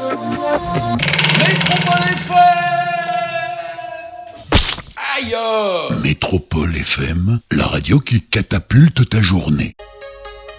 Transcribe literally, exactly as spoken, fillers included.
Métropole F M. Aïe. Métropole F M, la radio qui catapulte ta journée.